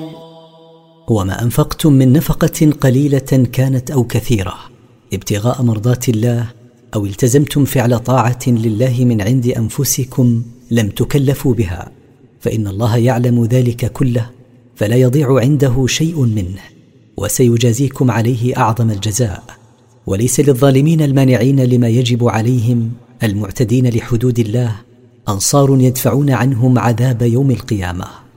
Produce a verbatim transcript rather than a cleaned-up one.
وما أنفقتم من نفقة قليلة كانت أو كثيرة ابتغاء مرضات الله أو التزمتم فعل طاعة لله من عند أنفسكم لم تكلفوا بها، فإن الله يعلم ذلك كله فلا يضيع عنده شيء منه، وسيجازيكم عليه أعظم الجزاء. وليس للظالمين المانعين لما يجب عليهم المعتدين لحدود الله أنصار يدفعون عنهم عذاب يوم القيامة.